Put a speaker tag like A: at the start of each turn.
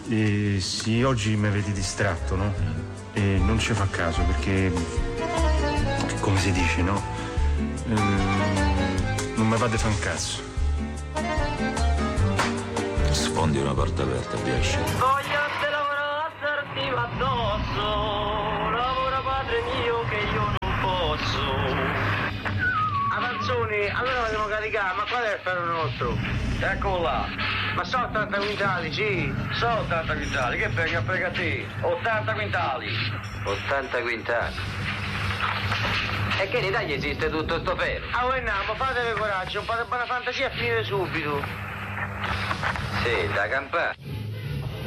A: Sì, oggi mi vedi distratto, no? E non ci fa caso perché, come si dice, no? Non mi va di fa un cazzo.
B: Sfondi una porta aperta, piace.
C: Voglio te lavorare assertiva addosso, lavora padre mio che io non posso. Avanzoni, allora dobbiamo caricare, ma qual è il ferro nostro? Eccolo là. Ma sono 80 quintali, sì. Sono 80 quintali, che frega te? 80 quintali. 80 quintali. E che in Italia esiste tutto sto ferro? Ah, voi andiamo, fatevi coraggio, un po' di buona fantasia e finire subito. Sì, da campare.